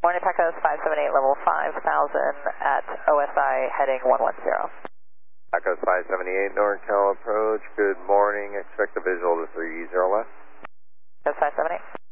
Morning, Tacos 578, level 5000 at OSI heading 110. Tacos 578, NorCal approach. Good morning. Expect a visual to 30 left. Tacos 578.